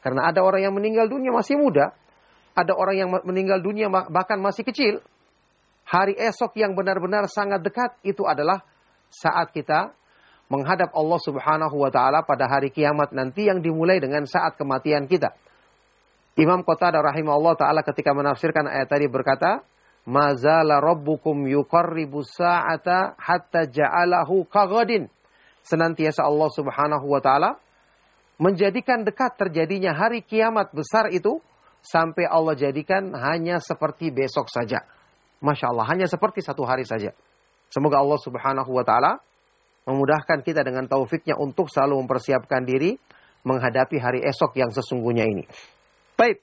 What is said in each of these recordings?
Karena ada orang yang meninggal dunia masih muda. Ada orang yang meninggal dunia bahkan masih kecil. Hari esok yang benar-benar sangat dekat itu adalah saat kita menghadap Allah Subhanahu wa taala pada hari kiamat nanti yang dimulai dengan saat kematian kita. Imam Qatadah rahimahullah taala ketika menafsirkan ayat tadi berkata, "Mazala rabbukum yuqarribus sa'ata hatta ja'alahu kaghadin." Senantiasa Allah Subhanahu wa taala menjadikan dekat terjadinya hari kiamat besar itu sampai Allah jadikan hanya seperti besok saja. Masya Allah, hanya seperti satu hari saja. Semoga Allah Subhanahu wa ta'ala memudahkan kita dengan taufiknya untuk selalu mempersiapkan diri menghadapi hari esok yang sesungguhnya ini. Baik.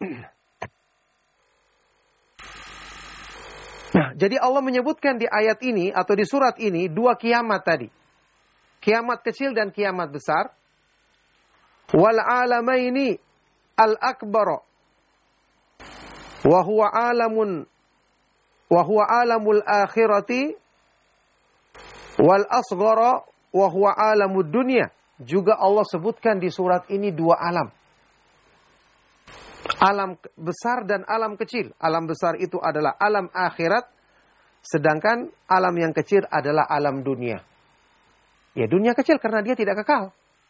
Nah, jadi Allah menyebutkan di ayat ini atau di surat ini dua kiamat tadi. Kiamat kecil dan kiamat besar. Wal alamaini al-akbar. Wa huwa alamul akhirati wal asghara wa huwa alamud dunya. Juga Allah sebutkan di surat ini dua alam. Alam besar dan alam kecil. Alam besar itu adalah alam akhirat, sedangkan alam yang kecil adalah alam dunia. Ya, dunia kecil karena dia tidak kekal.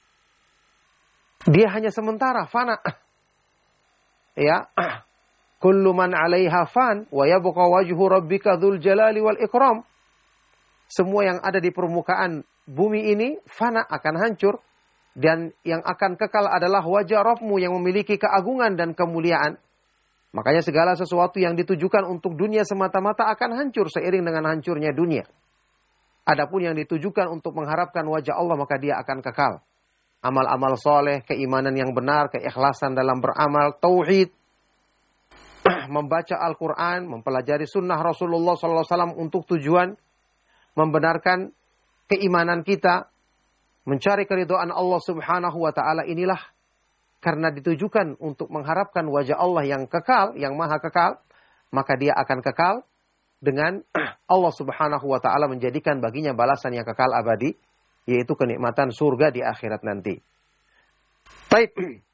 Dia hanya sementara, fana. Ya, kullu man 'alaiha fan wa yabqa wajhu rabbika dzul jalali wal ikram. Semua yang ada di permukaan bumi ini fana, akan hancur, dan yang akan kekal adalah wajah Rabbmu yang memiliki keagungan dan kemuliaan. Makanya segala sesuatu yang ditujukan untuk dunia semata-mata akan hancur seiring dengan hancurnya dunia. Adapun yang ditujukan untuk mengharapkan wajah Allah, maka dia akan kekal. Amal-amal soleh, keimanan yang benar, keikhlasan dalam beramal, tauhid, membaca Al-Quran, mempelajari sunnah Rasulullah SAW untuk tujuan membenarkan keimanan kita, mencari keridhaan Allah Subhanahu wa ta'ala, inilah karena ditujukan untuk mengharapkan wajah Allah yang kekal, yang maha kekal, maka dia akan kekal dengan Allah Subhanahu wa ta'ala menjadikan baginya balasan yang kekal abadi, yaitu kenikmatan surga di akhirat nanti. Baik.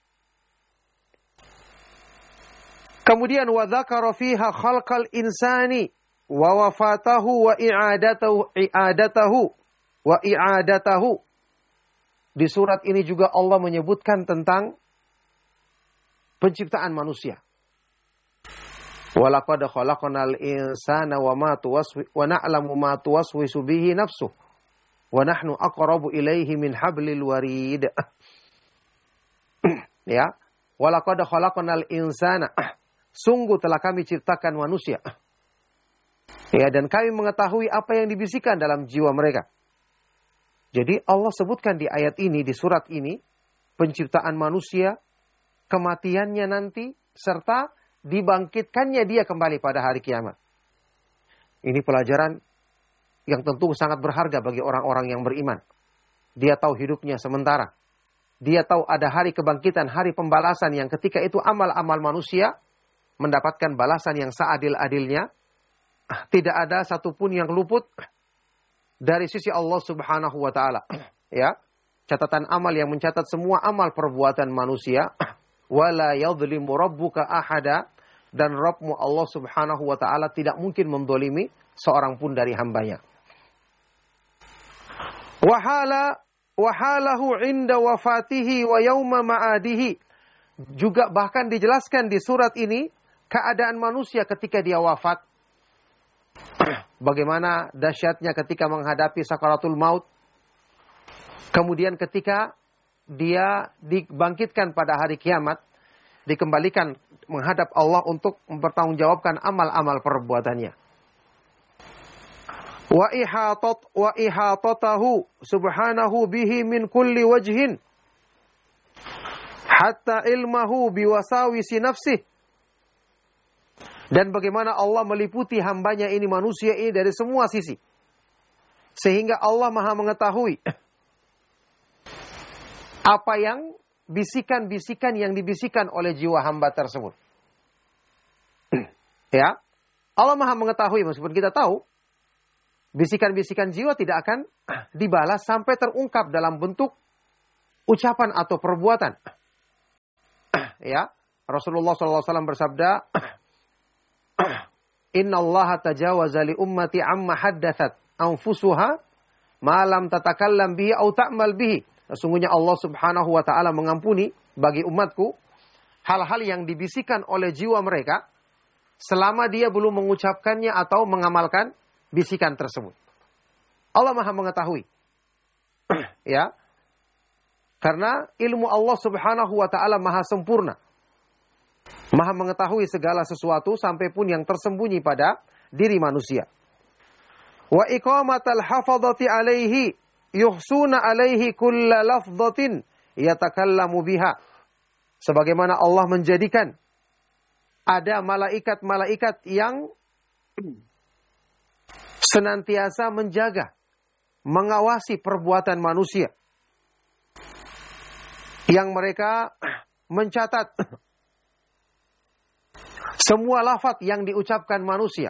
Kemudian wa dzakara fiha khalqal insani wa wafatahu wa i'adatahu. Di surat ini juga Allah menyebutkan tentang penciptaan manusia. Walaqad khalaqnal insana wa na'lamu ma tuwaswisu bihi nafsuh wa nahnu aqrabu ilaihi min hablil warid. Ya, walaqad khalaqnal insana. Sungguh telah kami ciptakan manusia. Ya, dan kami mengetahui apa yang dibisikkan dalam jiwa mereka. Jadi Allah sebutkan di ayat ini, di surat ini, penciptaan manusia, kematiannya nanti, serta dibangkitkannya dia kembali pada hari kiamat. Ini pelajaran yang tentu sangat berharga bagi orang-orang yang beriman. Dia tahu hidupnya sementara. Dia tahu ada hari kebangkitan, hari pembalasan yang ketika itu amal-amal manusia mendapatkan balasan yang seadil-adilnya. Tidak ada satupun yang luput dari sisi Allah Subhanahu wa ta'ala. Ya, catatan amal yang mencatat semua amal perbuatan manusia. Wala yadhlimu rabbuka ahada. Dan Rabbmu Allah Subhanahu wa ta'ala tidak mungkin mendolimi seorang pun dari hambanya. Wahalahu inda wafatihi wa yawma ma'adihi. Juga bahkan dijelaskan di surat ini keadaan manusia ketika dia wafat. Bagaimana dahsyatnya ketika menghadapi sakaratul maut. Kemudian ketika dia dibangkitkan pada hari kiamat, dikembalikan menghadap Allah untuk mempertanggungjawabkan amal-amal perbuatannya. Wa ihatatahu subhanahu bihi min kulli wajhin hatta ilmahu biwasawisi nafsih. Dan bagaimana Allah meliputi hambanya ini, manusia ini, dari semua sisi. Sehingga Allah maha mengetahui apa yang bisikan-bisikan yang dibisikkan oleh jiwa hamba tersebut. Ya, Allah maha mengetahui, meskipun kita tahu bisikan-bisikan jiwa tidak akan dibalas sampai terungkap dalam bentuk ucapan atau perbuatan. ya, Rasulullah SAW bersabda, Inna Allah tajawaza li ummati amma haddathat anfusuha ma lam tatakallam bihi au ta'mal bihi. Sesungguhnya Allah Subhanahu wa taala mengampuni bagi umatku hal-hal yang dibisikkan oleh jiwa mereka selama dia belum mengucapkannya atau mengamalkan bisikan tersebut. Allah Maha mengetahui. Ya. Karena ilmu Allah Subhanahu wa taala maha sempurna. Maha mengetahui segala sesuatu sampai pun yang tersembunyi pada diri manusia. Wa iqamatal hafadhati alaihi yuhsuna alaihi kulla lafdhatin yatakallamu biha. Sebagaimana Allah menjadikan ada malaikat-malaikat yang senantiasa menjaga, mengawasi perbuatan manusia. Yang mereka mencatat semua lafaz yang diucapkan manusia.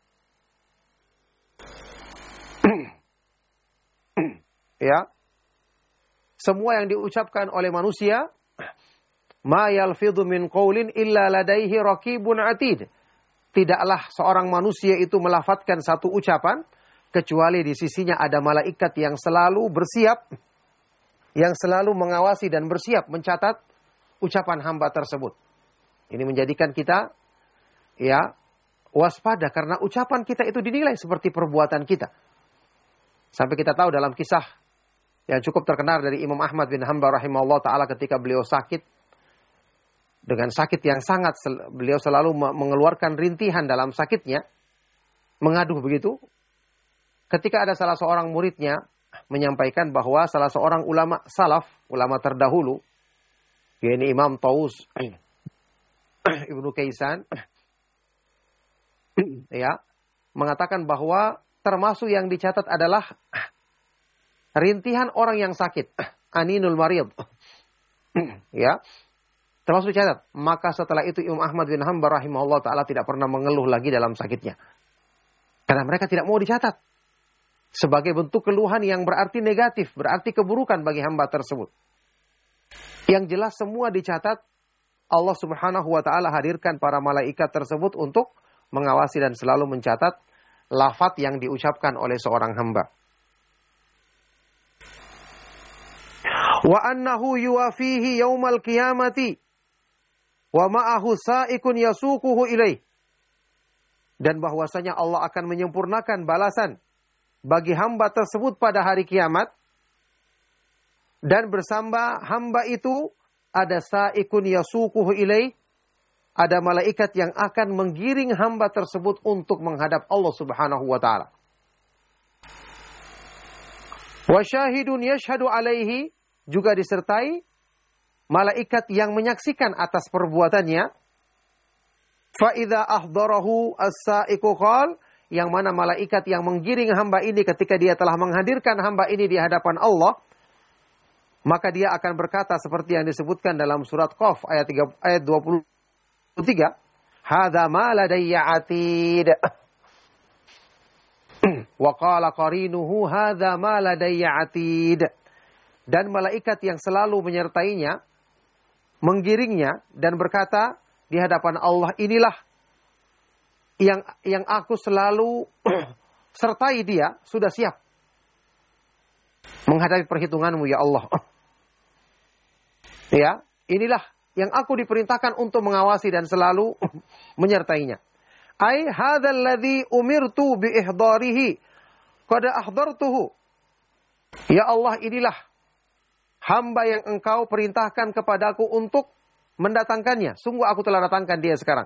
Ya. Semua yang diucapkan oleh manusia, ma yalfidhu min qaulin illa ladaihi raqibun atid. Tidaklah seorang manusia itu melafadzkan satu ucapan kecuali di sisinya ada malaikat yang selalu bersiap, yang selalu mengawasi dan bersiap mencatat ucapan hamba tersebut. Ini menjadikan kita ya waspada karena ucapan kita itu dinilai seperti perbuatan kita. Sampai kita tahu dalam kisah yang cukup terkenal dari Imam Ahmad bin Hanbal rahimahullah ta'ala ketika beliau sakit. Dengan sakit yang sangat, beliau selalu mengeluarkan rintihan dalam sakitnya. Mengaduh begitu. Ketika ada salah seorang muridnya menyampaikan bahwa salah seorang ulama salaf, ulama terdahulu, yaitu Imam Taus Ibnu Kaisan, ya, mengatakan bahwa termasuk yang dicatat adalah rintihan orang yang sakit, aninul marid, ya, termasuk dicatat. Maka setelah itu Imam Ahmad bin Hanbal rahimahullah ta'ala tidak pernah mengeluh lagi dalam sakitnya. Karena mereka tidak mau dicatat sebagai bentuk keluhan yang berarti negatif, berarti keburukan bagi hamba tersebut. Yang jelas semua dicatat, Allah Subhanahu wa ta'ala hadirkan para malaikat tersebut untuk mengawasi dan selalu mencatat lafaz yang diucapkan oleh seorang hamba. Wa annahu yuwafihi yaumal qiyamati wa ma'ahu sa'ikun yasuquhu ilaih. Dan bahwasanya Allah akan menyempurnakan balasan bagi hamba tersebut pada hari kiamat. Dan bersama hamba itu ada sa'ikun yasuquhu ilaih. Ada malaikat yang akan menggiring hamba tersebut untuk menghadap Allah Subhanahu wa ta'ala. Wa syahidun yashhadu alaihi, juga disertai malaikat yang menyaksikan atas perbuatannya. Fa idza ahdarahu as-sa'iqu qala, yang mana malaikat yang menggiring hamba ini ketika dia telah menghadirkan hamba ini di hadapan Allah, maka dia akan berkata seperti yang disebutkan dalam surat Qaf ayat 23, hadza ma ladayya atid. Wa qala qarinuhu hadza ma ladayya atid. Dan malaikat yang selalu menyertainya menggiringnya dan berkata di hadapan Allah, inilah yang aku selalu sertai dia, sudah siap menghadapi perhitunganmu ya Allah. Ya, inilah yang aku diperintahkan untuk mengawasi dan selalu menyertainya. Ai hadzal ladzi umirtu bi ihdarihi qad ahdartuhu. Ya Allah, inilah hamba yang engkau perintahkan kepadaku untuk mendatangkannya. Sungguh aku telah datangkan dia sekarang.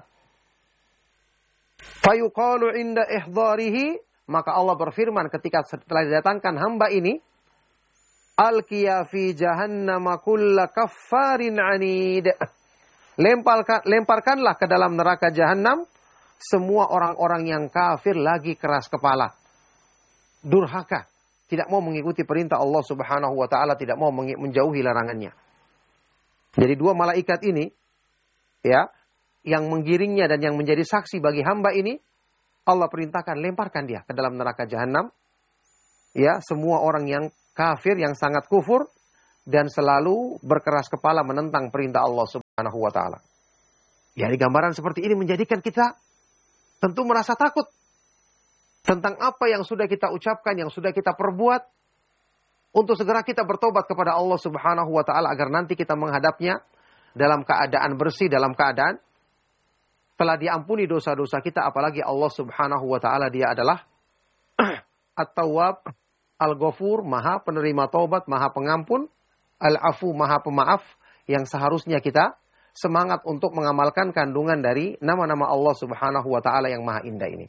Fayuqalu inda ihdarihi, maka Allah berfirman ketika setelah didatangkan hamba ini, alqiya fi jahannama kulla kaffarin anid. Lemparkanlah ke dalam neraka jahanam semua orang-orang yang kafir lagi keras kepala, durhaka, tidak mau mengikuti perintah Allah Subhanahu wa ta'ala, tidak mau menjauhi larangannya. Jadi dua malaikat ini, ya, yang menggiringnya dan yang menjadi saksi bagi hamba ini, Allah perintahkan lemparkan dia ke dalam neraka jahanam. Ya, semua orang yang kafir, yang sangat kufur dan selalu berkeras kepala menentang perintah Allah Subhanahu Subhanahu wa ta'ala. Jadi gambaran seperti ini menjadikan kita tentu merasa takut tentang apa yang sudah kita ucapkan, yang sudah kita perbuat, untuk segera kita bertobat kepada Allah Subhanahu wa ta'ala agar nanti kita menghadapnya dalam keadaan bersih, dalam keadaan telah diampuni dosa-dosa kita. Apalagi Allah Subhanahu wa ta'ala, dia adalah At-Tawwab, Al-Ghafur, Maha penerima taubat, Maha pengampun, Al-Afu, Maha pemaaf, yang seharusnya kita semangat untuk mengamalkan kandungan dari nama-nama Allah Subhanahu wa ta'ala yang maha indah ini.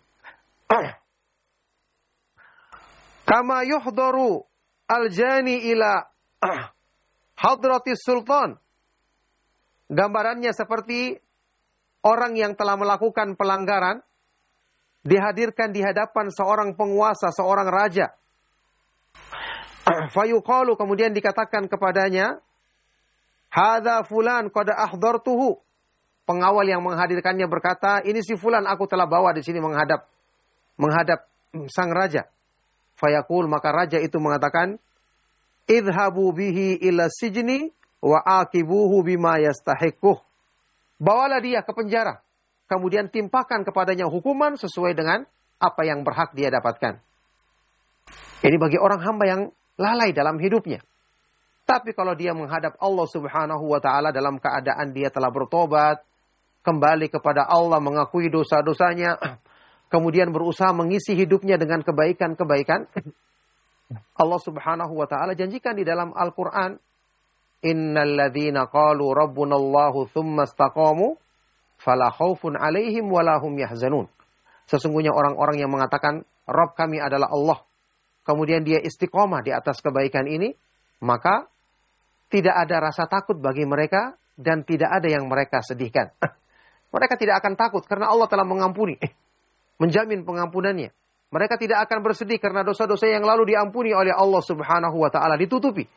Kama yuhdaru al-jani ila hadratis sultan. Gambarannya seperti orang yang telah melakukan pelanggaran dihadirkan di hadapan seorang penguasa, seorang raja. Fayuqalu, kemudian dikatakan kepadanya, hadza fulan qad ahdartuhu. Pengawal yang menghadirkannya berkata, ini si fulan aku telah bawa di sini menghadap sang raja. Fayaqul, maka raja itu mengatakan, idhabu bihi ila sijni wa aqibuhu bima yastahiquh. Bawalah dia ke penjara, kemudian timpakan kepadanya hukuman sesuai dengan apa yang berhak dia dapatkan. Ini bagi orang hamba yang lalai dalam hidupnya. Tapi kalau dia menghadap Allah Subhanahu wa ta'ala dalam keadaan dia telah bertobat, kembali kepada Allah, mengakui dosa-dosanya, kemudian berusaha mengisi hidupnya dengan kebaikan-kebaikan, Allah Subhanahu wa ta'ala janjikan di dalam Al-Quran, innal ladzina qalu rabbunallahu tsumma istaqamu fala khaufun 'alaihim wala hum yahzanun. Sesungguhnya orang-orang yang mengatakan Rabb kami adalah Allah, kemudian dia istiqomah di atas kebaikan ini, maka tidak ada rasa takut bagi mereka dan tidak ada yang mereka sedihkan. Mereka tidak akan takut karena Allah telah mengampuni, menjamin pengampunannya. Mereka tidak akan bersedih karena dosa-dosa yang lalu diampuni oleh Allah Subhanahu wa ta'ala, ditutupi.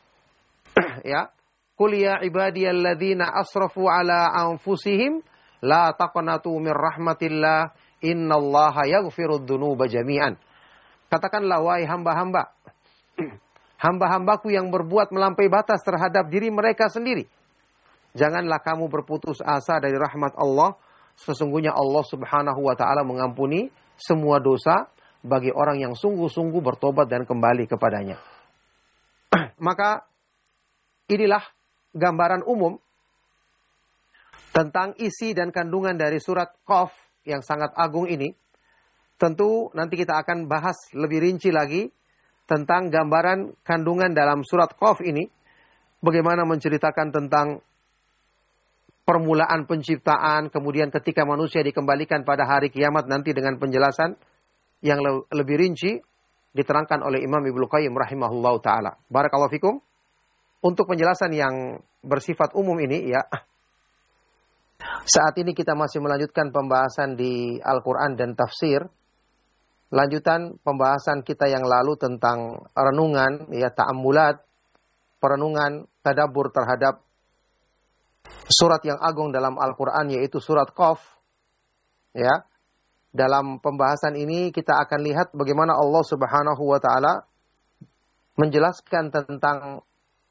Ya, qul ya ibadiyalladzina asrafu ala anfusihim la taqnatu mir rahmatillah innallaha yaghfirud dzunuba jami'an. Katakanlah wahai hamba-hamba, hamba-hambaku yang berbuat melampaui batas terhadap diri mereka sendiri, janganlah kamu berputus asa dari rahmat Allah. Sesungguhnya Allah Subhanahu wa ta'ala mengampuni semua dosa bagi orang yang sungguh-sungguh bertobat dan kembali kepadanya. Maka inilah gambaran umum tentang isi dan kandungan dari surat Qaf yang sangat agung ini. Tentu nanti kita akan bahas lebih rinci lagi tentang gambaran kandungan dalam surat Qaf ini. Bagaimana menceritakan tentang permulaan penciptaan, kemudian ketika manusia dikembalikan pada hari kiamat nanti dengan penjelasan yang lebih rinci diterangkan oleh Imam Ibnu Qayyim rahimahullahu ta'ala. Barakallahu fikum. Untuk penjelasan yang bersifat umum ini, ya, saat ini kita masih melanjutkan pembahasan di Al-Quran dan tafsir. Lanjutan pembahasan kita yang lalu tentang renungan, ya, ta'ammulat, perenungan, tadabbur terhadap surat yang agung dalam Al-Quran, yaitu surat Qaf. Ya, dalam pembahasan ini kita akan lihat bagaimana Allah Subhanahu wa ta'ala menjelaskan tentang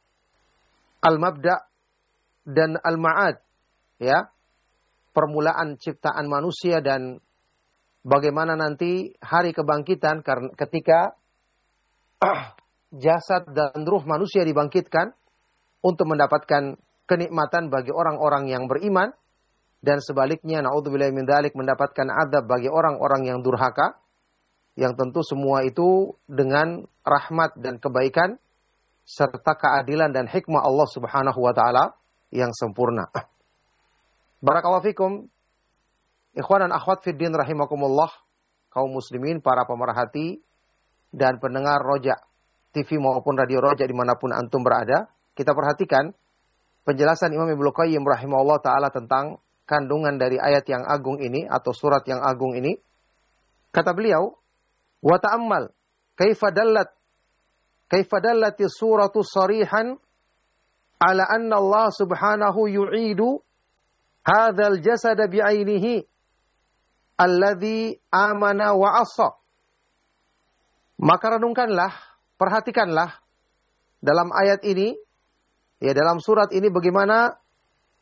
al-mabda' dan al-ma'ad, ya, permulaan ciptaan manusia dan bagaimana nanti hari kebangkitan ketika jasad dan ruh manusia dibangkitkan untuk mendapatkan kenikmatan bagi orang-orang yang beriman, dan sebaliknya naudzubillahi min dzalik mendapatkan adab bagi orang-orang yang durhaka, yang tentu semua itu dengan rahmat dan kebaikan serta keadilan dan hikmah Allah Subhanahu wa ta'ala yang sempurna. Barakallahu fikum, ikhwan dan akhwat fiddin rahimakumullah, kaum muslimin, para pemerhati dan pendengar Roja TV maupun Radio Roja dimanapun antum berada. Kita perhatikan penjelasan Imam Ibnu Qayyim rahimahullah ta'ala tentang kandungan dari ayat yang agung ini atau surat yang agung ini. Kata beliau, wa ta'ammal kaifa dallati suratu sarihan ala anna Allah subhanahu yu'idu hadzal jasad bi'ainihi alladhi amana wa asa. Maka renungkanlah, perhatikanlah dalam ayat ini, ya, dalam surat ini bagaimana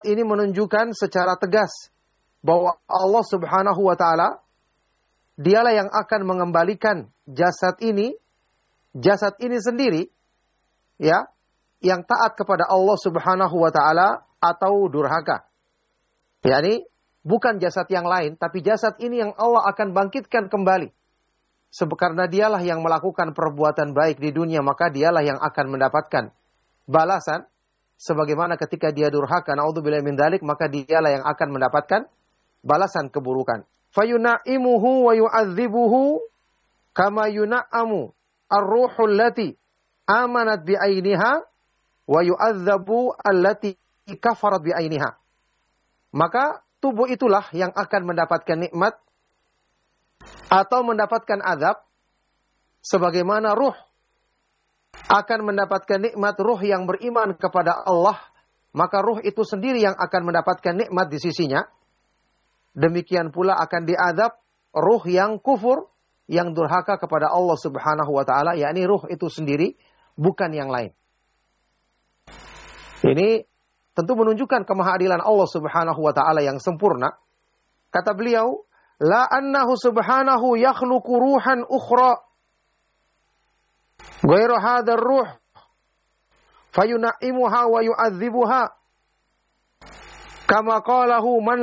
ini menunjukkan secara tegas bahwa Allah Subhanahu wa taala dialah yang akan mengembalikan jasad ini sendiri, ya, yang taat kepada Allah Subhanahu wa taala atau durhaka. Yani bukan jasad yang lain, tapi jasad ini yang Allah akan bangkitkan kembali. Karena dialah yang melakukan perbuatan baik di dunia, maka dialah yang akan mendapatkan balasan. Sebagaimana ketika dia durhaka, na'udzubillahi min dzalik, maka dialah yang akan mendapatkan balasan keburukan. Fayuna'imuhu wa yu'adzibuhu kama yuna'amu ar-ruhul lati amanat bi'ainiha wa yu'adzabu allati kafarat bi'ainiha. Maka tubuh itulah yang akan mendapatkan nikmat atau mendapatkan azab, sebagaimana ruh akan mendapatkan nikmat ruh yang beriman kepada Allah, maka ruh itu sendiri yang akan mendapatkan nikmat di sisinya. Demikian pula akan diazab ruh yang kufur, yang durhaka kepada Allah Subhanahu wa taala, yakni ruh itu sendiri, bukan yang lain. Ini tentu menunjukkan kemahaadilan Allah Subhanahu wa taala yang sempurna. Kata beliau, la annahu subhanahu yakhluqu ruhan ukhra ghairu hadzal ruh fayunaimuha wa yu'adzibuha kama qalahu man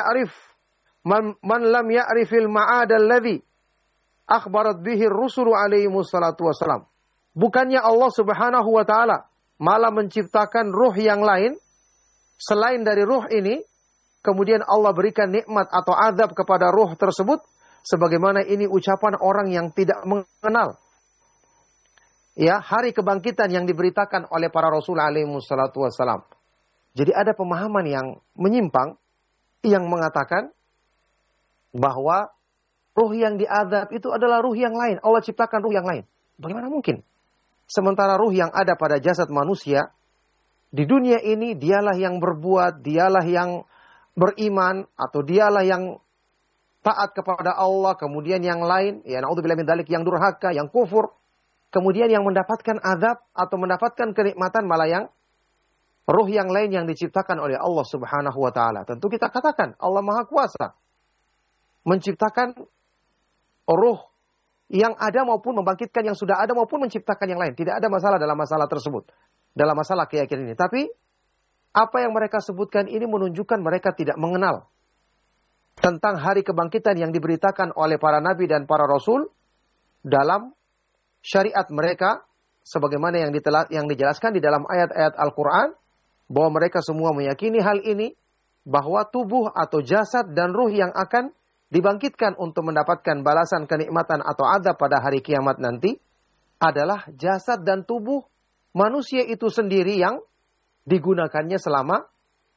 lam ya'rifil ma'ad alladhi akhbarat bihi ar-rusul alaihi wassalatu wassalam. Bukannya Allah Subhanahu wa taala malah menciptakan ruh yang lain selain dari ruh ini, kemudian Allah berikan nikmat atau azab kepada ruh tersebut, sebagaimana ini ucapan orang yang tidak mengenal, ya, hari kebangkitan yang diberitakan oleh para Rasul alaihi wassalatu wassalam. Jadi ada pemahaman yang menyimpang yang mengatakan bahwa ruh yang diazab itu adalah ruh yang lain. Allah ciptakan ruh yang lain. Bagaimana mungkin? Sementara ruh yang ada pada jasad manusia di dunia ini, dialah yang berbuat, dialah yang beriman, atau dialah yang taat kepada Allah, kemudian yang lain, ya na'udzubillahi min dzalik, yang durhaka, yang kufur, kemudian yang mendapatkan azab atau mendapatkan kenikmatan malah yang ruh yang lain yang diciptakan oleh Allah Subhanahu wa taala. Tentu kita katakan Allah Maha Kuasa menciptakan ruh yang ada maupun membangkitkan yang sudah ada maupun menciptakan yang lain. Tidak ada masalah dalam masalah tersebut, dalam masalah keyakinan ini. Tapi apa yang mereka sebutkan ini menunjukkan mereka tidak mengenal tentang hari kebangkitan yang diberitakan oleh para nabi dan para rasul dalam syariat mereka, sebagaimana yang dijelaskan di dalam ayat-ayat Al-Quran, bahwa mereka semua meyakini hal ini, bahwa tubuh atau jasad dan ruh yang akan dibangkitkan untuk mendapatkan balasan kenikmatan atau azab pada hari kiamat nanti adalah jasad dan tubuh manusia itu sendiri yang digunakannya selama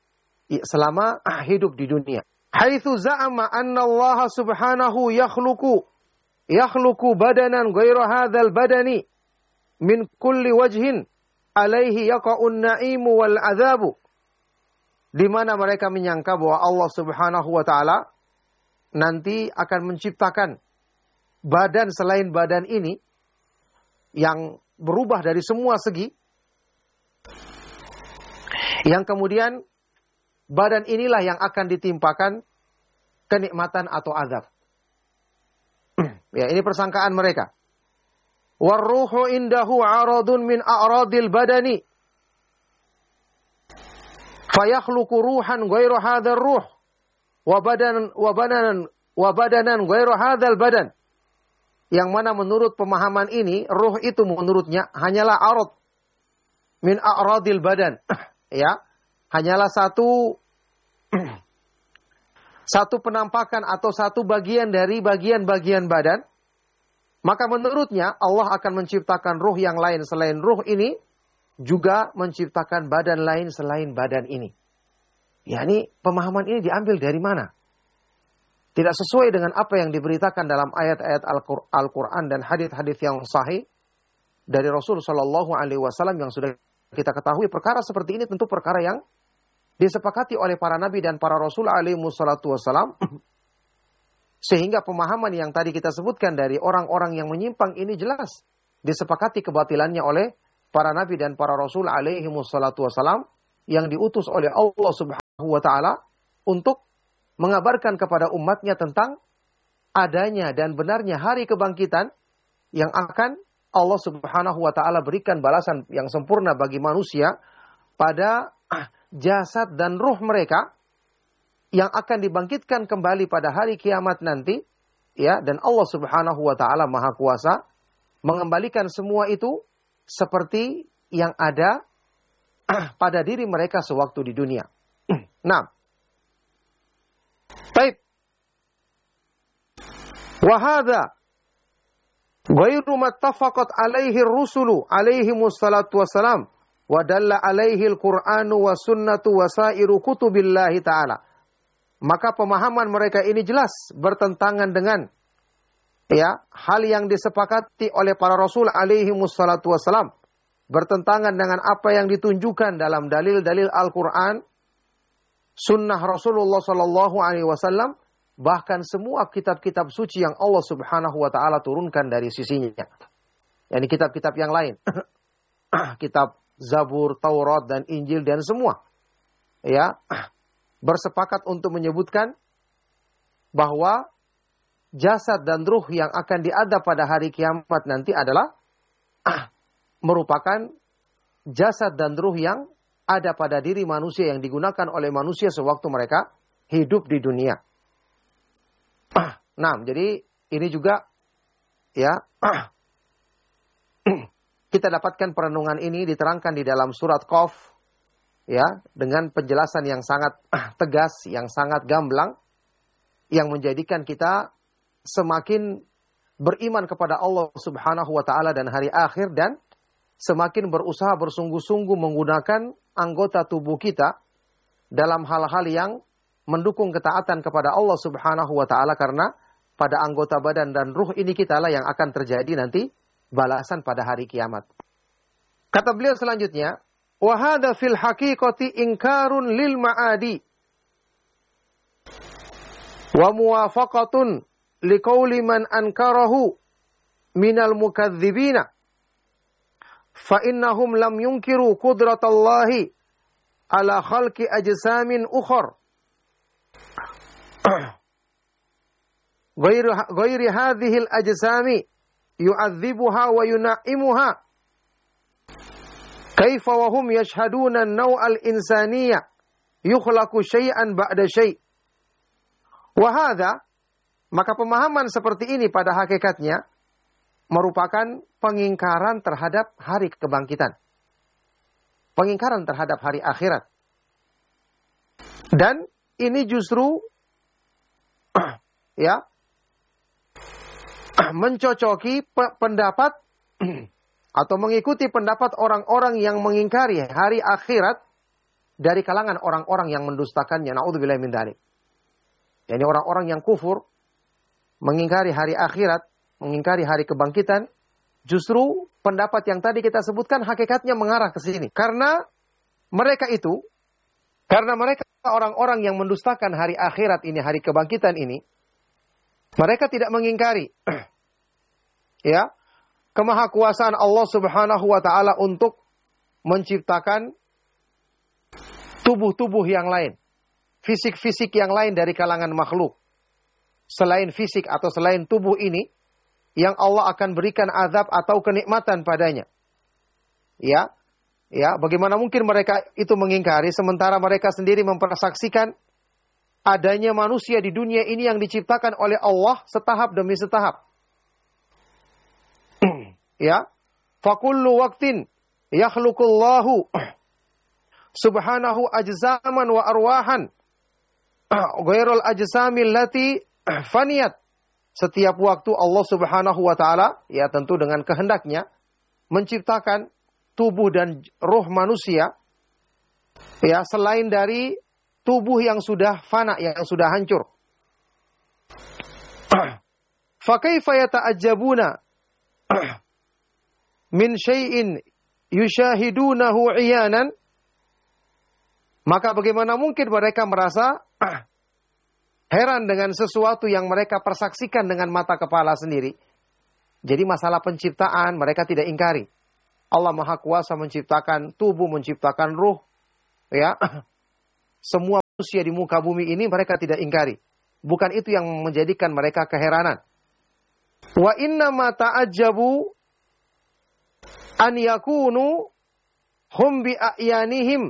hidup di dunia. Haitsu za'ama anna Allah subhanahu yakhluqu badanan ghairu hadzal badani min kulli wajhin alaihi yaqa'un na'imu wal adzabu. Di mana mereka menyangka bahwa Allah Subhanahu wa taala nanti akan menciptakan badan selain badan ini yang berubah dari semua segi, yang kemudian badan inilah yang akan ditimpakan kenikmatan atau azab. Ya, ini persangkaan mereka. Warruhu indahu aradun min a'radil badani fayakhluqu ruhan ghairu hadzal ruh wa badanan ghairu hadzal badan. Yang mana menurut pemahaman ini, ruh itu menurutnya hanyalah arad min a'radil badan. Ya, hanyalah satu penampakan atau satu bagian dari bagian-bagian badan. Maka menurutnya Allah akan menciptakan ruh yang lain selain ruh ini, juga menciptakan badan lain selain badan ini. Yani pemahaman ini diambil dari mana? Tidak sesuai dengan apa yang diberitakan dalam ayat-ayat Al-Quran dan hadis-hadis yang sahih dari Rasul Shallallahu Alaihi Wasallam yang sudah kita ketahui. Perkara seperti ini tentu perkara yang disepakati oleh para nabi dan para rasul alaihi wassalatu wassalam. Sehingga pemahaman yang tadi kita sebutkan dari orang-orang yang menyimpang ini jelas disepakati kebatilannya oleh para nabi dan para rasul alaihi wassalatu wassalam yang diutus oleh Allah Subhanahu wa ta'ala untuk mengabarkan kepada umatnya tentang adanya dan benarnya hari kebangkitan yang akan Allah Subhanahu wa ta'ala berikan balasan yang sempurna bagi manusia pada jasad dan ruh mereka yang akan dibangkitkan kembali pada hari kiamat nanti, ya, dan Allah Subhanahu wa ta'ala Maha Kuasa mengembalikan semua itu seperti yang ada pada diri mereka sewaktu di dunia. Nah, baik. Wa hadza ghairu mattafaqat alaihi ar-rusulu alaihimus salatu wassalam wa dalla alaihi al-Qur'anu wa sunnatu wa sairu kutubillahi ta'ala. Maka pemahaman mereka ini jelas bertentangan dengan hal yang disepakati oleh para rasul alaihimus salatu wassalam, bertentangan dengan apa yang ditunjukkan dalam dalil-dalil Al-Qur'an, sunnah Rasulullah sallallahu alaihi wasallam, bahkan semua kitab-kitab suci yang Allah Subhanahu wa taala turunkan dari sisinya. Yani kitab-kitab yang lain. Kitab Zabur, Taurat dan Injil dan semua. Ya, bersepakat untuk menyebutkan bahwa jasad dan ruh yang akan diadab pada hari kiamat nanti adalah merupakan jasad dan ruh yang ada pada diri manusia yang digunakan oleh manusia sewaktu mereka hidup di dunia. Nah, jadi ini juga kita dapatkan perenungan ini diterangkan di dalam surat Qaf dengan penjelasan yang sangat tegas, yang sangat gamblang, yang menjadikan kita semakin beriman kepada Allah Subhanahu wa taala dan hari akhir, dan semakin berusaha bersungguh-sungguh menggunakan anggota tubuh kita dalam hal-hal yang mendukung ketaatan kepada Allah Subhanahu wa taala, karena pada anggota badan dan ruh ini kitalah yang akan terjadi nanti balasan pada hari kiamat. Kata beliau selanjutnya, wa hadza fil haqiqati inkarun lil ma'adi wa muwafaqatun liqauli man ankarahu minal mukadzibina fa innahum lam yunkiru qudratallahi ala khalqi ajsamin ukhar ghairi hadhihi al-ajsami yu'adzibuha wa yunaimuha kaifa wa hum yashhaduna an-naw' al-insaniyya yukhlaqu syai'an ba'da syai'. Wa hadza, maka pemahaman seperti ini pada hakikatnya merupakan pengingkaran terhadap hari kebangkitan. Pengingkaran terhadap hari akhirat. Dan ini justru mencocoki pendapat atau mengikuti pendapat orang-orang yang mengingkari hari akhirat dari kalangan orang-orang yang mendustakannya. Na'udzubillahi min dzalik. Yani orang-orang yang kufur, mengingkari hari akhirat, mengingkari hari kebangkitan, justru pendapat yang tadi kita sebutkan hakikatnya mengarah ke sini. Karena mereka orang-orang yang mendustakan hari akhirat ini, hari kebangkitan ini, mereka tidak mengingkari kemahakuasaan Allah Subhanahu wa taala untuk menciptakan tubuh-tubuh yang lain, fisik-fisik yang lain dari kalangan makhluk. Selain fisik atau selain tubuh ini yang Allah akan berikan azab atau kenikmatan padanya. Bagaimana mungkin mereka itu mengingkari sementara mereka sendiri mempersaksikan adanya manusia di dunia ini yang diciptakan oleh Allah setahap demi setahap. Fakullu waqtin yakhluqullahu subhanahu ajzaman wa arwahan ghairul ajsamil lati faniyat. Setiap waktu Allah Subhanahu wa taala tentu dengan kehendaknya menciptakan tubuh dan roh manusia selain dari tubuh yang sudah fana, yang sudah hancur. Fa kaifa yata'ajjabuna min syai'in yushahidunahu 'iyanan? Maka bagaimana mungkin mereka merasa heran dengan sesuatu yang mereka persaksikan dengan mata kepala sendiri. Jadi masalah penciptaan mereka tidak ingkari. Allah Maha Kuasa menciptakan tubuh, menciptakan ruh, semua manusia di muka bumi ini mereka tidak ingkari. Bukan itu yang menjadikan mereka keheranan. Wa inna ma ta'ajjabu an yakunu hum bi a'yanihim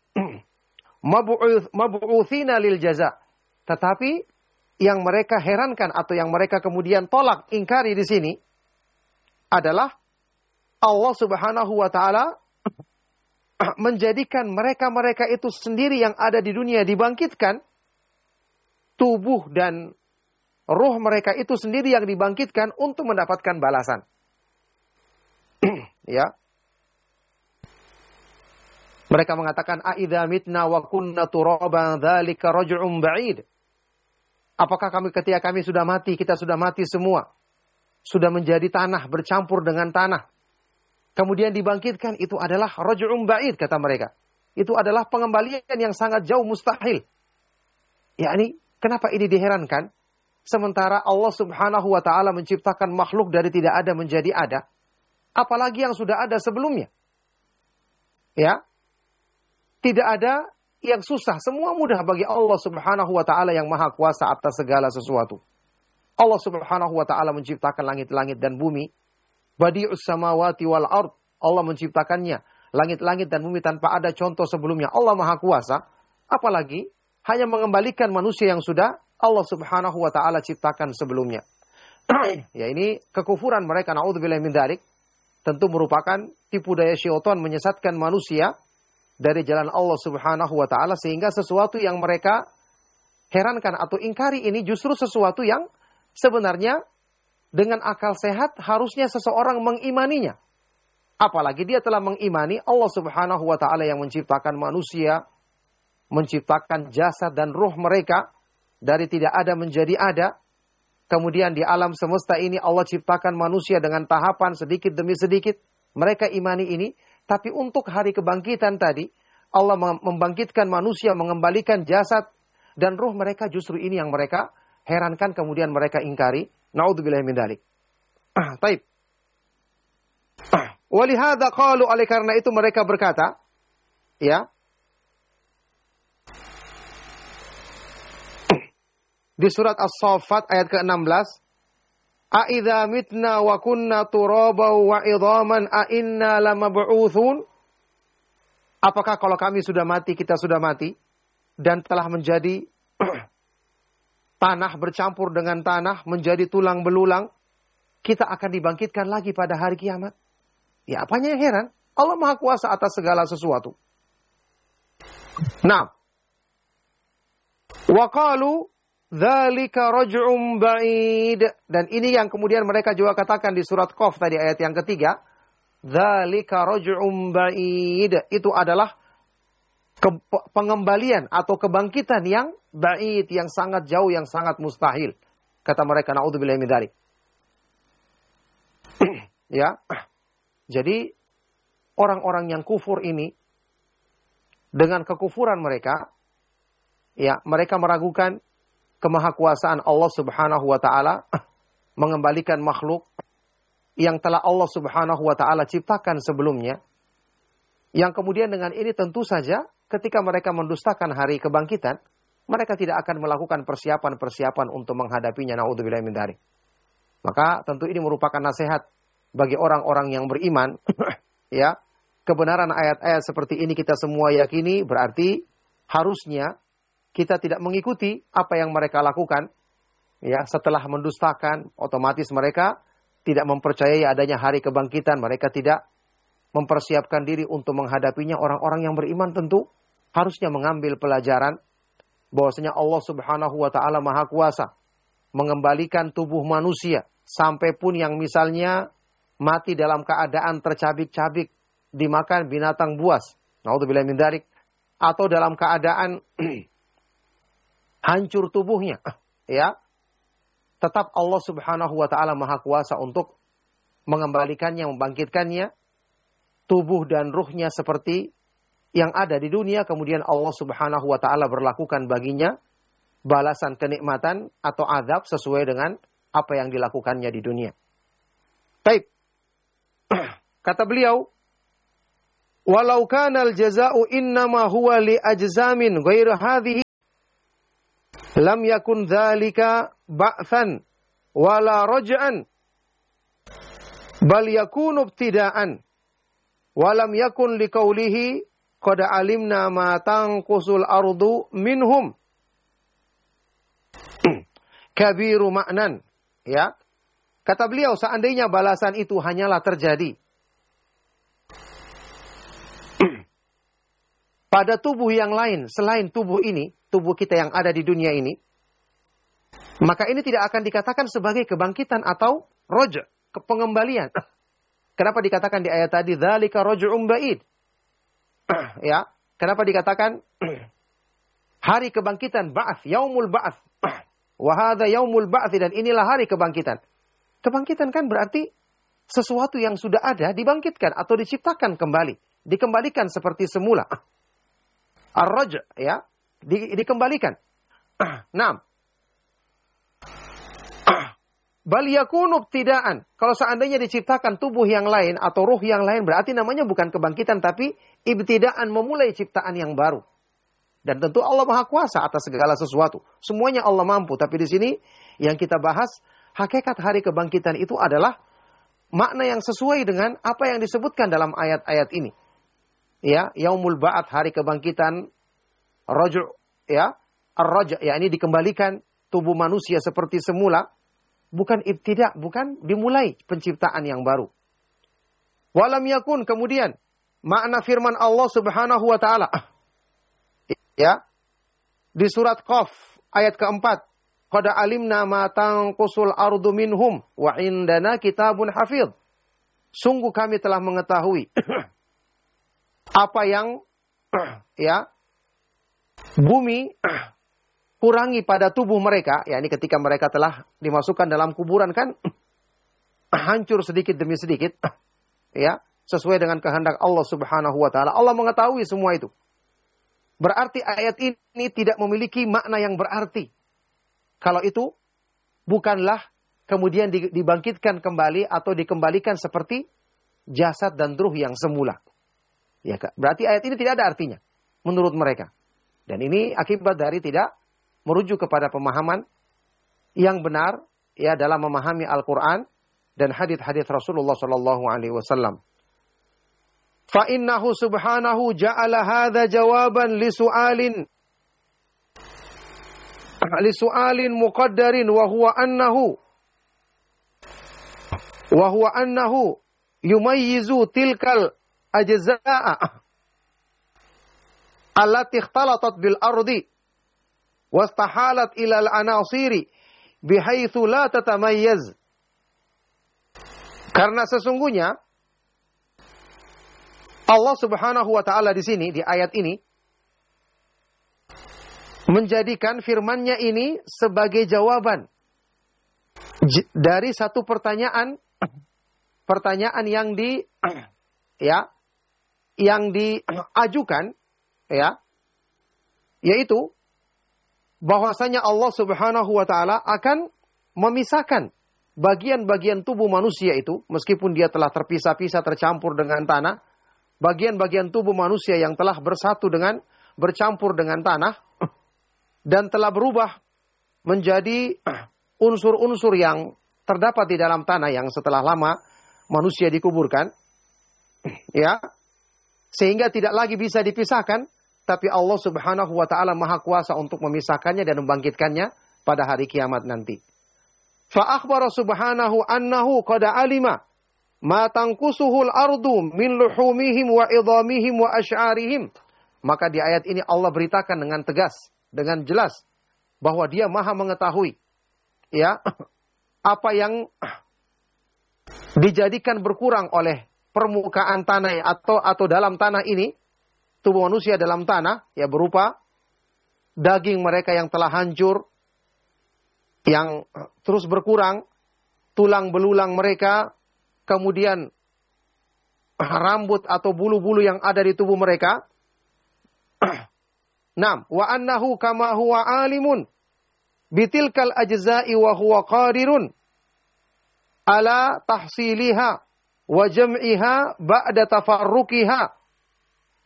mab'uthina lil jaza. Tetapi yang mereka herankan atau yang mereka kemudian tolak, ingkari di sini adalah Allah Subhanahu wa taala menjadikan mereka-mereka itu sendiri yang ada di dunia dibangkitkan, tubuh dan ruh mereka itu sendiri yang dibangkitkan untuk mendapatkan balasan. Ya. Mereka mengatakan aidza mitna wa kunna turaban dzalika raj'un ba'id. Apakah ketika kami sudah mati, kita sudah mati semua, sudah menjadi tanah bercampur dengan tanah, kemudian dibangkitkan, itu adalah raj'un ba'id, kata mereka. Itu adalah pengembalian yang sangat jauh, mustahil. Yakni, kenapa ini diherankan? Sementara Allah Subhanahu wa taala menciptakan makhluk dari tidak ada menjadi ada, apalagi yang sudah ada sebelumnya. Ya. Tidak ada yang susah, semua mudah bagi Allah Subhanahu wa taala yang maha kuasa atas segala sesuatu. Allah Subhanahu wa taala menciptakan langit-langit dan bumi. Badi'us samawati wal ard. Allah menciptakannya. Langit-langit dan bumi tanpa ada contoh sebelumnya. Allah maha kuasa. Apalagi hanya mengembalikan manusia yang sudah Allah Subhanahu wa taala ciptakan sebelumnya. Ya, ini kekufuran mereka, naudzubillahi min dzalik, tentu merupakan tipu daya syaitan menyesatkan manusia dari jalan Allah Subhanahu wa taala, sehingga sesuatu yang mereka herankan atau ingkari ini justru sesuatu yang sebenarnya dengan akal sehat harusnya seseorang mengimaninya. Apalagi dia telah mengimani Allah Subhanahu wa taala yang menciptakan manusia, menciptakan jasad dan ruh mereka dari tidak ada menjadi ada. Kemudian di alam semesta ini Allah ciptakan manusia dengan tahapan sedikit demi sedikit. Mereka imani ini. Tapi untuk hari kebangkitan tadi, Allah membangkitkan manusia, mengembalikan jasad dan ruh mereka, justru ini yang mereka herankan, kemudian mereka ingkari. Na'udzubillahi min dzalik. Taib. Walihada qalu, oleh karena itu mereka berkata, ya, di surat As-Saffat ayat ke-16, A'idza mitna wa kunna turaba wa idhaman a inna lamab'utsun. Apakah kalau kami sudah mati, kita sudah mati dan telah menjadi tanah bercampur dengan tanah, menjadi tulang belulang, kita akan dibangkitkan lagi pada hari kiamat? Ya, apanya yang heran? Allah Maha Kuasa atas segala sesuatu. Nah, wa qalu dzalika raj'un ba'id. Dan ini yang kemudian mereka juga katakan di surat Qaf tadi ayat yang ketiga. Dzalika raj'un ba'id. Itu adalah pengembalian atau kebangkitan yang ba'id, yang sangat jauh, yang sangat mustahil. Kata mereka, na'udzubillahi min dzalik. Ya. Jadi orang-orang yang kufur ini dengan kekufuran mereka, ya, mereka meragukan kemahakuasaan Allah Subhanahu wa taala mengembalikan makhluk yang telah Allah Subhanahu wa taala ciptakan sebelumnya. Yang kemudian dengan ini tentu saja ketika mereka mendustakan hari kebangkitan, mereka tidak akan melakukan persiapan-persiapan untuk menghadapinya, naudzubillahi min dzalik. Maka tentu ini merupakan nasihat bagi orang-orang yang beriman. Ya, kebenaran ayat-ayat seperti ini kita semua yakini, berarti harusnya kita tidak mengikuti apa yang mereka lakukan. Ya, setelah mendustakan, otomatis mereka tidak mempercayai adanya hari kebangkitan. Mereka tidak mempersiapkan diri untuk menghadapinya. Orang-orang yang beriman tentu harusnya mengambil pelajaran bahwasanya Allah Subhanahu wa taala Maha Kuasa mengembalikan tubuh manusia, sampai pun yang misalnya mati dalam keadaan tercabik-cabik dimakan binatang buas, naudzubillahi min dzalik, atau dalam keadaan hancur tubuhnya, ya, tetap Allah Subhanahu wa taala Maha Kuasa untuk mengembalikannya, membangkitkannya, tubuh dan ruhnya seperti yang ada di dunia. Kemudian Allah Subhanahu wa taala berlakukan baginya balasan kenikmatan atau azab sesuai dengan apa yang dilakukannya di dunia. Baik. Kata beliau, walau kana al-jaza'u innama huwa li ajzamin ghairu hadhihi lam yakun dzalika ba'than wala raj'an bal yakunu ibtida'an walam yakun liqaulihi qad alimna ma tanqusul ardu minhum kabiru ma'nan. Ya, kata beliau, seandainya balasan itu hanyalah terjadi pada tubuh yang lain selain tubuh ini, tubuh kita yang ada di dunia ini, maka ini tidak akan dikatakan sebagai kebangkitan atau roja, pengembalian. Kenapa dikatakan di ayat tadi dzalika raj'un ba'id? Ya, kenapa dikatakan hari kebangkitan, ba'ats, yaumul ba'ats. Wa hadza yaumul ba'ts, dan inilah hari kebangkitan. Kebangkitan kan berarti sesuatu yang sudah ada dibangkitkan atau diciptakan kembali, dikembalikan seperti semula. Ar-raj', ya, dikembalikan. Naam. Bal yakunu ibtida'an. Kalau seandainya diciptakan tubuh yang lain atau ruh yang lain, berarti namanya bukan kebangkitan tapi ibtida'an, memulai ciptaan yang baru. Dan tentu Allah Maha Kuasa atas segala sesuatu. Semuanya Allah mampu. Tapi di sini yang kita bahas, hakikat hari kebangkitan itu adalah makna yang sesuai dengan apa yang disebutkan dalam ayat-ayat ini. Ya, yaumul ba'ats, hari kebangkitan, raju', ya, ar-raj', ya, ini dikembalikan tubuh manusia seperti semula, bukan ibtida', bukan dimulai penciptaan yang baru. Walam yakun, kemudian makna firman Allah Subhanahu wa taala, ya, di surat Qaf ayat keempat, qad alimna ma tanqusul ardu minhum wa indana kitabun hafidh. Sungguh kami telah mengetahui apa yang ya bumi kurangi pada tubuh mereka, yakni ketika mereka telah dimasukkan dalam kuburan kan hancur sedikit demi sedikit, ya, sesuai dengan kehendak Allah Subhanahu wa taala. Allah mengetahui semua itu. Berarti ayat ini tidak memiliki makna yang berarti. Kalau itu bukanlah kemudian dibangkitkan kembali atau dikembalikan seperti jasad dan ruh yang semula. Ya, berarti ayat ini tidak ada artinya menurut mereka. Dan ini akibat dari tidak merujuk kepada pemahaman yang benar, ya, dalam memahami Al-Quran dan hadits-hadits Rasulullah Sallallahu Alaihi Wasallam. Fa innahu subhanahu ja'ala hadza jawaban li su'alin muqaddarin wa huwa annahu yumayyizu tilkal ajza'a allati ikhtalatat bil ardi wastahalat ila al-anasiri bihaitsu la tatamayyaz. Karena sesungguhnya Allah Subhanahu wa taala di sini, di ayat ini, menjadikan firman-Nya ini sebagai jawaban dari satu pertanyaan yang diajukan, ya, yaitu bahwasanya Allah Subhanahu wa taala akan memisahkan bagian-bagian tubuh manusia itu, meskipun dia telah terpisah-pisah, tercampur dengan tanah, bagian-bagian tubuh manusia yang telah bercampur dengan tanah dan telah berubah menjadi unsur-unsur yang terdapat di dalam tanah yang setelah lama manusia dikuburkan, ya, sehingga tidak lagi bisa dipisahkan, tapi Allah Subhanahu wa taala Maha Kuasa untuk memisahkannya dan membangkitkannya pada hari kiamat nanti. Fa akhbara subhanahu annahu qad alima ma tanqusuhul ardu min luhumihim wa idhamihim wa asy'arihim. Maka di ayat ini Allah beritakan dengan tegas, dengan jelas, bahwa Dia Maha mengetahui, ya, apa yang dijadikan berkurang oleh permukaan tanah atau dalam tanah ini, tubuh manusia dalam tanah, ya, berupa daging mereka yang telah hancur, yang terus berkurang, tulang belulang mereka, kemudian rambut atau bulu-bulu yang ada di tubuh mereka. Naam, wa annahu kama huwa alimun bitilkal ajza'i wa huwa qadirun ala tahsiliha wa jam'iha ba'da tafarruqiha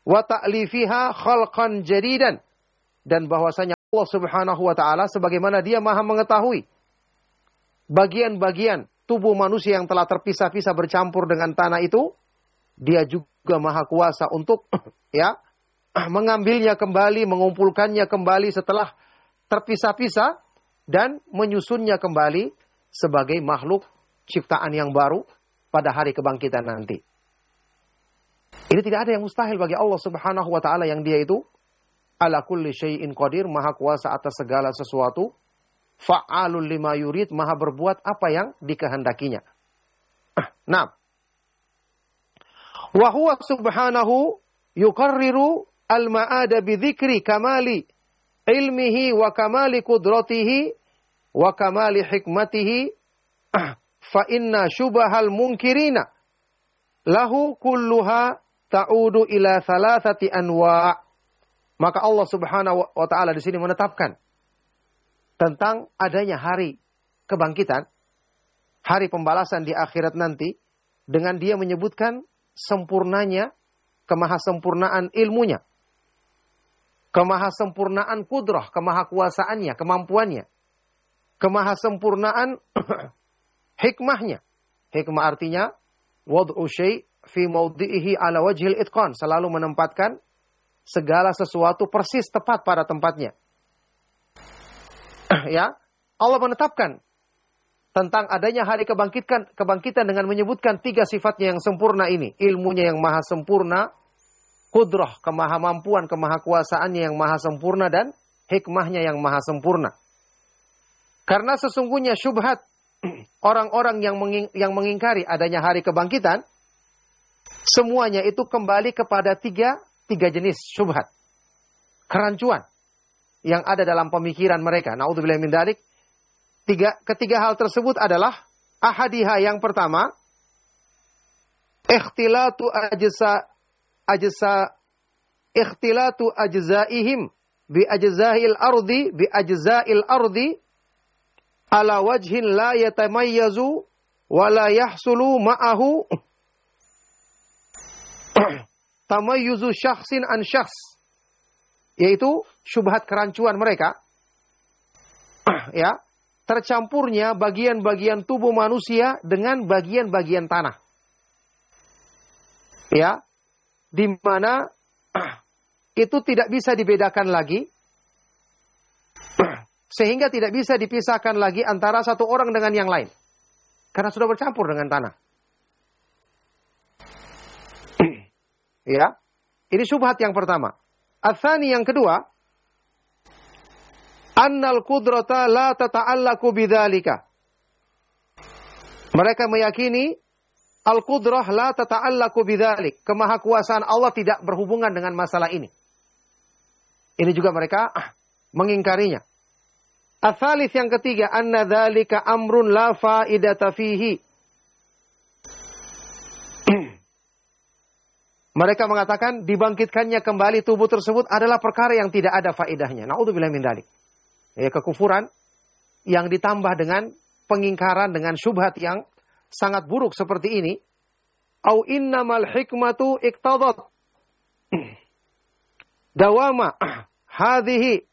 wa ta'lifiha khalqan jadidan, dan bahwasanya Allah Subhanahu wa taala sebagaimana Dia Maha mengetahui bagian-bagian tubuh manusia yang telah terpisah-pisah bercampur dengan tanah itu, Dia juga Maha kuasa untuk ya mengambilnya kembali, mengumpulkannya kembali setelah terpisah-pisah dan menyusunnya kembali sebagai makhluk ciptaan yang baru pada hari kebangkitan nanti. Ini tidak ada yang mustahil bagi Allah Subhanahu wa taala yang Dia itu ala kulli syai'in qadir, Maha kuasa atas segala sesuatu, fa'alul lima yurid, Maha berbuat apa yang dikehendakinya. Nah, wa huwa subhanahu yuqarriru al-ma'ada bi dzikri kamali ilmihi wa kamali qudratihi wa kamali hikmatihi, fa inna syubahal munkirina lahu kulluha ta'udu ila thalathati anwa'. Maka Allah Subhanahu wa taala di sini menetapkan tentang adanya hari kebangkitan, hari pembalasan di akhirat nanti, dengan Dia menyebutkan sempurnanya kemahasempurnaan ilmunya, kemahasempurnaan kudrah, kemahakuasaannya, kemampuannya, kemahasempurnaan hikmahnya. Hikmah artinya wad'u syai' fi mawdi'ihi ala wajhil itqan, selalu menempatkan segala sesuatu persis tepat pada tempatnya. Ya, Allah menetapkan tentang adanya hari kebangkitan dengan menyebutkan 3 sifatnya yang sempurna ini. Ilmunya yang maha sempurna, kudrah, kemahamampuan, kemahakuasaannya yang maha sempurna, dan hikmahnya yang maha sempurna. Karena sesungguhnya syubhat orang-orang yang mengingkari adanya hari kebangkitan, semuanya itu kembali kepada tiga jenis syubhat, kerancuan yang ada dalam pemikiran mereka. Na'udzubillah min dzalik. Ketiga hal tersebut adalah ahadiha, yang pertama, ikhtilatu ajzaihim bi ajzail ardi ala wajhin la yatamayyazu wa la yahsulu ma'ahu tamayyuzu syakhsin an syakhs, yaitu syubhat kerancuan mereka, ya, tercampurnya bagian-bagian tubuh manusia dengan bagian-bagian tanah, ya, di mana itu tidak bisa dibedakan lagi, sehingga tidak bisa dipisahkan lagi antara satu orang dengan yang lain, karena sudah bercampur dengan tanah. Ya, ini syubhat yang pertama. Ats-tsani, yang kedua, annal qudrata la tata'allaqu bidzalika. Mereka meyakini al-qudrah la tata'allaqu bidzalik, kemahakuasaan Allah tidak berhubungan dengan masalah ini. Ini juga mereka mengingkarinya. Ats-tsalits, yang ketiga, anna dzalika amrun la fa'idata fihi. Mereka mengatakan dibangkitkannya kembali tubuh tersebut adalah perkara yang tidak ada faedahnya. Na'udzubillah min dzalik. Ya, kekufuran yang ditambah dengan pengingkaran dengan syubhat yang sangat buruk seperti ini. Au innamal hikmatu iqtadat dawama hadhihi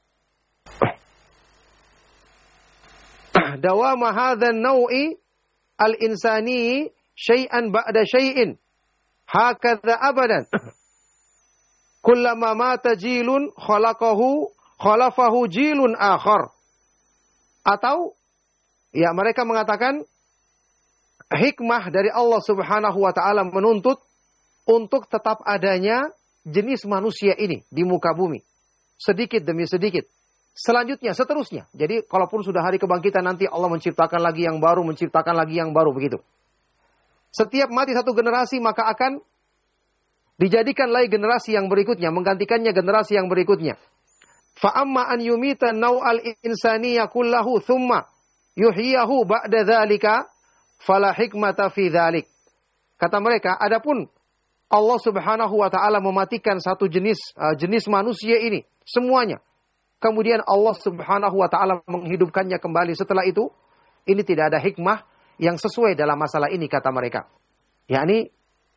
dawama hadzal nau'i al-insani syai'an ba'da syai'in hakadha abadan. Kullama mata jilun khalafahu jilun akhar. Atau ya, mereka mengatakan hikmah dari Allah Subhanahu wa taala menuntut untuk tetap adanya jenis manusia ini di muka bumi, sedikit demi sedikit. Selanjutnya, seterusnya. Jadi kalaupun sudah hari kebangkitan nanti Allah menciptakan lagi yang baru, menciptakan lagi yang baru, begitu. Setiap mati satu generasi, maka akan dijadikan lagi generasi yang berikutnya, menggantikannya generasi yang berikutnya. Fa'amma an yumita naw'al insaniya kullahu thumma yuhyiyahu ba'da dzalika fala hikmata fi dzalik. Kata mereka, adapun Allah Subhanahu wa taala mematikan satu jenis manusia ini semuanya, kemudian Allah Subhanahu wa taala menghidupkannya kembali setelah itu, ini tidak ada hikmah yang sesuai dalam masalah ini, kata mereka. Yakni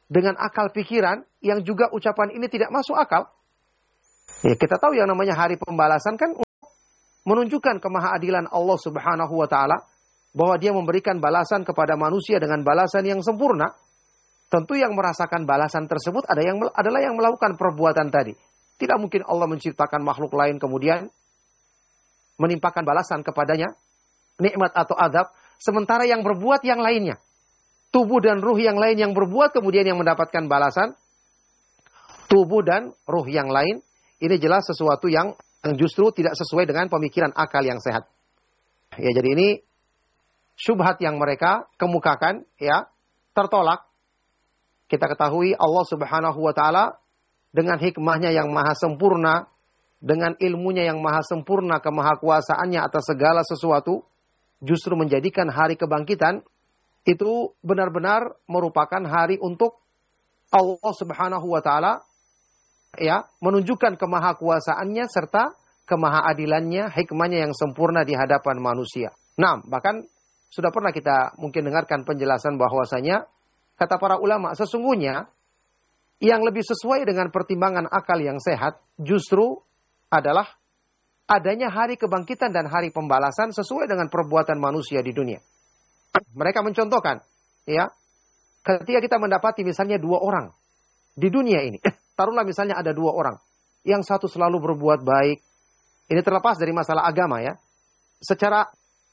dengan akal pikiran yang juga ucapan ini tidak masuk akal. Ya, kita tahu yang namanya hari pembalasan kan menunjukkan kemahaadilan Allah Subhanahu wa taala bahwa dia memberikan balasan kepada manusia dengan balasan yang sempurna. Tentu yang merasakan balasan tersebut adalah yang melakukan perbuatan tadi. Tidak mungkin Allah menciptakan makhluk lain kemudian menimpakan balasan kepadanya, nikmat atau azab, sementara yang berbuat yang lainnya. Tubuh dan ruh yang lain yang berbuat kemudian yang mendapatkan balasan. Tubuh dan ruh yang lain, ini jelas sesuatu yang justru tidak sesuai dengan pemikiran akal yang sehat. Ya, jadi ini syubhat yang mereka kemukakan, ya, tertolak. Kita ketahui Allah Subhanahu wa taala dengan hikmahnya yang maha sempurna, dengan ilmunya yang maha sempurna, kemahakuasaannya atas segala sesuatu, justru menjadikan hari kebangkitan itu benar-benar merupakan hari untuk Allah Subhanahu wa taala, ya, menunjukkan kemahakuasaannya serta kemahaadilannya, hikmahnya yang sempurna di hadapan manusia. Nah, bahkan sudah pernah kita mungkin dengarkan penjelasan bahwasanya kata para ulama, sesungguhnya yang lebih sesuai dengan pertimbangan akal yang sehat justru adalah adanya hari kebangkitan dan hari pembalasan sesuai dengan perbuatan manusia di dunia. Mereka mencontohkan, ya, ketika kita mendapati misalnya 2 orang di dunia ini, taruhlah misalnya ada 2 orang, yang satu selalu berbuat baik, ini terlepas dari masalah agama, ya. Secara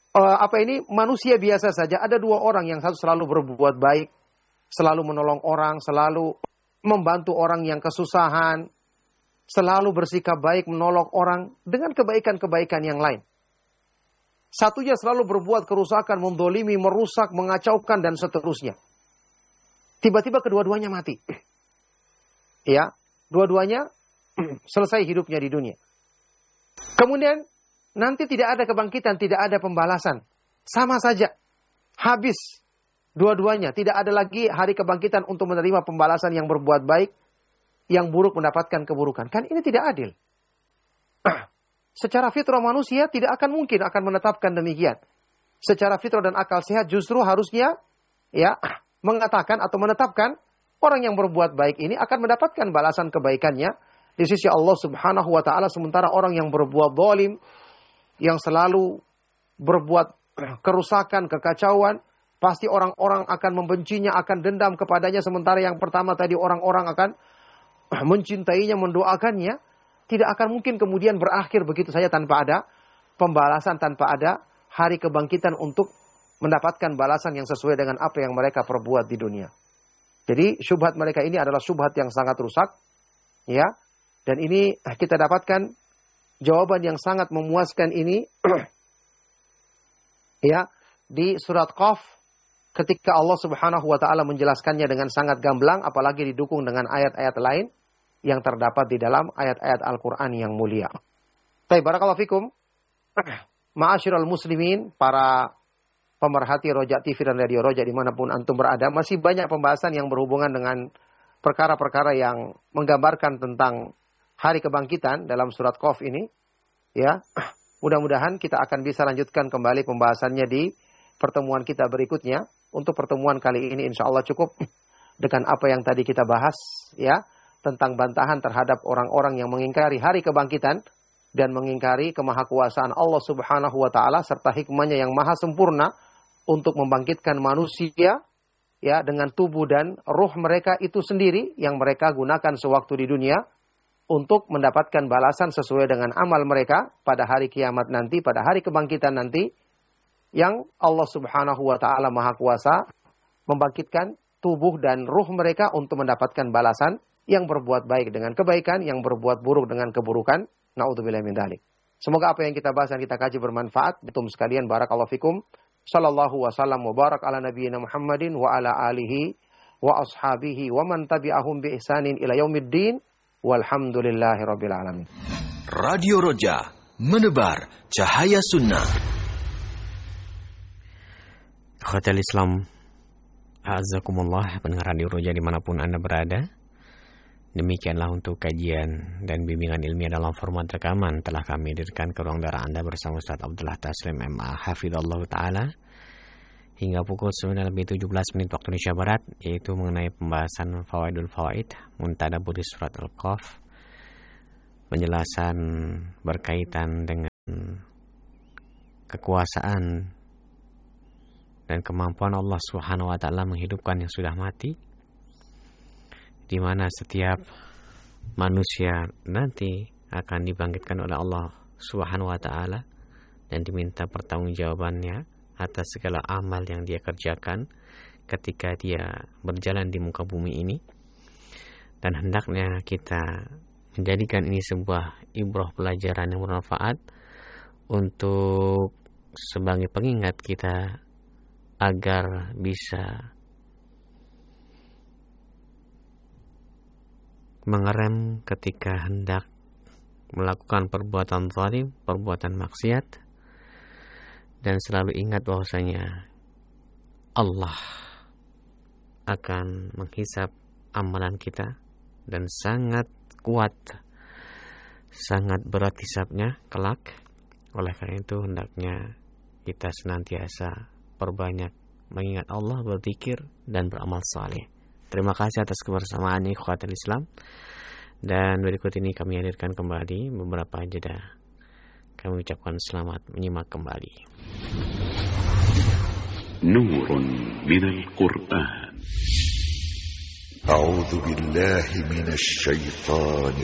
manusia biasa saja, ada 2 orang yang satu selalu berbuat baik, selalu menolong orang, selalu membantu orang yang kesusahan, selalu bersikap baik menolong orang dengan kebaikan-kebaikan yang lain. Satunya selalu berbuat kerusakan, mendolimi, merusak, mengacaukan, dan seterusnya. Tiba-tiba kedua-duanya mati. Ya, dua-duanya selesai hidupnya di dunia. Kemudian nanti tidak ada kebangkitan, tidak ada pembalasan. Sama saja, habis dua-duanya. Tidak ada lagi hari kebangkitan untuk menerima pembalasan yang berbuat baik, yang buruk mendapatkan keburukan. Kan ini tidak adil. Secara fitrah manusia tidak akan mungkin akan menetapkan demikian. Secara fitrah dan akal sehat justru harusnya, ya, mengatakan atau menetapkan orang yang berbuat baik ini akan mendapatkan balasan kebaikannya di sisi Allah Subhanahu wa taala, sementara orang yang berbuat zalim, yang selalu berbuat kerusakan, kekacauan, pasti orang-orang akan membencinya, akan dendam kepadanya, sementara yang pertama tadi orang-orang akan mencintainya, mendoakannya. Tidak akan mungkin kemudian berakhir begitu saja tanpa ada pembalasan, tanpa ada hari kebangkitan untuk mendapatkan balasan yang sesuai dengan apa yang mereka perbuat di dunia. Jadi syubhat mereka ini adalah syubhat yang sangat rusak, ya. Dan ini kita dapatkan jawaban yang sangat memuaskan ini ya di surat Qaf ketika Allah Subhanahu wa taala menjelaskannya dengan sangat gamblang, apalagi didukung dengan ayat-ayat lain yang terdapat di dalam ayat-ayat Al-Qur'an yang mulia. Baik, barakallahu fikum. Ma'asyiral muslimin, para pemerhati Roja TV dan Radio Roja dimanapun antum berada, masih banyak pembahasan yang berhubungan dengan perkara-perkara yang menggambarkan tentang hari kebangkitan dalam surat Qaf ini. Ya, mudah-mudahan kita akan bisa lanjutkan kembali pembahasannya di pertemuan kita berikutnya. Untuk pertemuan kali ini insya Allah cukup dengan apa yang tadi kita bahas, ya, tentang bantahan terhadap orang-orang yang mengingkari hari kebangkitan dan mengingkari kemahakuasaan Allah Subhanahu wa taala serta hikmahnya yang maha sempurna untuk membangkitkan manusia, ya, dengan tubuh dan ruh mereka itu sendiri yang mereka gunakan sewaktu di dunia untuk mendapatkan balasan sesuai dengan amal mereka pada hari kiamat nanti, pada hari kebangkitan nanti, yang Allah Subhanahu wa taala maha kuasa membangkitkan tubuh dan ruh mereka untuk mendapatkan balasan yang berbuat baik dengan kebaikan, yang berbuat buruk dengan keburukan. Na'udzubillahi min dzalik. Semoga apa yang kita bahas dan kita kaji bermanfaat. Antum sekalian, barakallahu fikum. Sallallahu wasallam wa barak ala nabiyyina Muhammadin wa ala alihi wa ashabihi wa man tabi'ahum bi ihsanin ila yaumiddin. Walhamdulillahi rabbil alamin. Radio Roja, menebar cahaya sunnah. Khotel Islam, a'azzakumullah, pendengar Radio Roja dimanapun Anda berada. Demikianlah untuk kajian dan bimbingan ilmiah dalam format rekaman telah kami hadirkan ke ruang darah Anda bersama Ustaz Abdullah Taslim MA Hafidhallahu Ta'ala, hingga pukul 9:17 waktu Indonesia Barat, yaitu mengenai pembahasan Fawaidul Fawaid, Muntadaburi Surat Al-Qaf, penjelasan berkaitan dengan kekuasaan dan kemampuan Allah Subhanahu wa taala menghidupkan yang sudah mati, di mana setiap manusia nanti akan dibangkitkan oleh Allah Subhanahu wa taala dan diminta pertanggungjawabannya atas segala amal yang dia kerjakan ketika dia berjalan di muka bumi ini. Dan hendaknya kita menjadikan ini sebuah ibrah pelajaran yang bermanfaat untuk sebagai pengingat kita agar bisa mengerem ketika hendak melakukan perbuatan zalim, perbuatan maksiat, dan selalu ingat bahwasanya Allah akan menghisap amalan kita dan sangat kuat, sangat berat hisapnya kelak. Oleh karena itu hendaknya kita senantiasa perbanyak mengingat Allah, berzikir dan beramal saleh. Terima kasih atas kebersamaan ikhwatul Islam. Dan berikut ini kami hadirkan kembali beberapa jeda. Kami ucapkan selamat menyimak kembali. Nurun minal Qur'an. A'udzu billahi minasy syaithanir